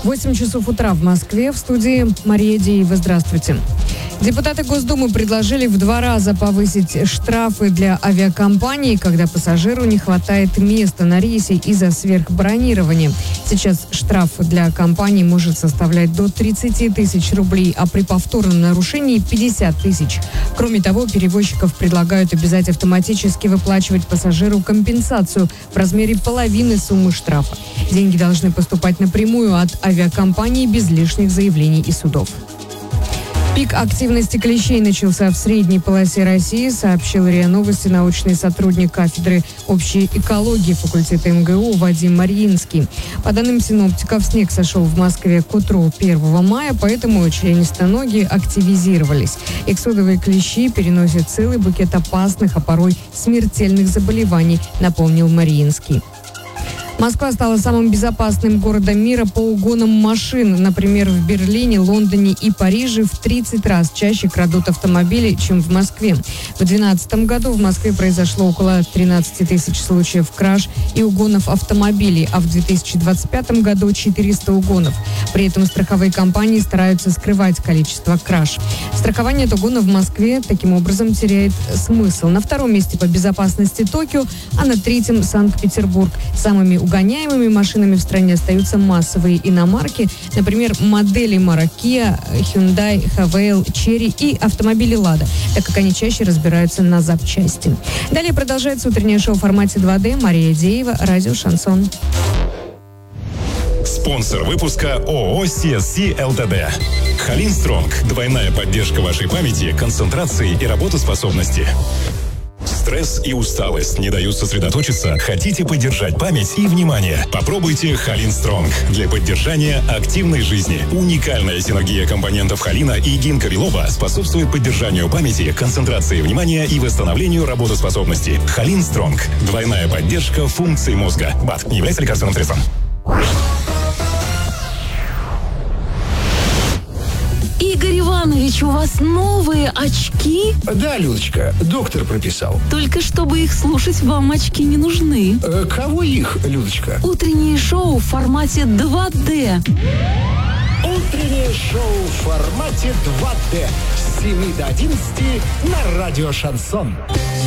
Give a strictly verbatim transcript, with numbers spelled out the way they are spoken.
восемь часов утра в Москве. В студии Мария Деева. Здравствуйте. Депутаты Госдумы предложили в два раза повысить штрафы для авиакомпаний, когда пассажиру не хватает места на рейсе из-за сверхбронирования. Сейчас штраф для компаний может составлять до тридцать тысяч рублей, а при повторном нарушении пятьдесят тысяч. Кроме того, перевозчиков предлагают обязать автоматически выплачивать пассажиру компенсацию в размере половины суммы штрафа. Деньги должны поступать напрямую от авиакомпании без лишних заявлений и судов. Пик активности клещей начался в средней полосе России, сообщил РИА Новости научный сотрудник кафедры общей экологии факультета МГУ Вадим Марьинский. По данным синоптиков, снег сошел в Москве к утру первого мая, поэтому членистоногие активизировались. Эксодовые клещи переносят целый букет опасных, а порой смертельных заболеваний, напомнил Марьинский. Москва стала самым безопасным городом мира по угонам машин. Например, в Берлине, Лондоне и Париже в тридцать раз чаще крадут автомобили, чем в Москве. В две тысячи двенадцатом году в Москве произошло около тринадцать тысяч случаев краж и угонов автомобилей, а в две тысячи двадцать пятом году четыреста угонов. При этом страховые компании стараются скрывать количество краж. Страхование от угона в Москве таким образом теряет смысл. На втором месте по безопасности Токио, а на третьем Санкт-Петербург. Самыми угоняемыми машинами в стране остаются массовые иномарки, например, модели Марок, Киа, Hyundai, Хавейл, Chery и автомобили Лада, так как они чаще разбираются на запчасти. Далее продолжается утреннее шоу в формате два дэ. Мария Деева, радио «Шансон». Спонсор выпуска ООО си эс си Лтд. Халин Стронг. Двойная поддержка вашей памяти, концентрации и работоспособности. Стресс и усталость не дают сосредоточиться? Хотите поддержать память и внимание? Попробуйте Халин Стронг для поддержания активной жизни. Уникальная синергия компонентов холина и гинка билоба способствует поддержанию памяти, концентрации внимания и восстановлению работоспособности. Халин Стронг. Двойная поддержка функций мозга. БАД не является лекарственным средством. Игорь Иванович, у вас новые очки? Да, Людочка, доктор прописал. Только чтобы их слушать, вам очки не нужны. Э, кого их, Людочка? Утреннее шоу в формате два дэ. Утреннее шоу в формате два дэ. С семи до одиннадцати на радио «Шансон».